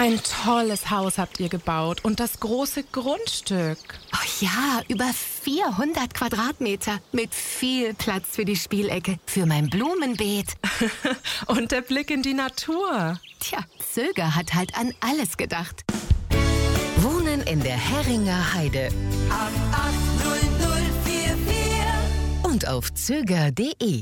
Ein tolles Haus habt ihr gebaut und das große Grundstück. Oh ja, über 400 Quadratmeter mit viel Platz für die Spielecke, für mein Blumenbeet. Und der Blick in die Natur. Tja, Zöger hat halt an alles gedacht. Wohnen in der Herringer Heide. 880044 Und auf zöger.de.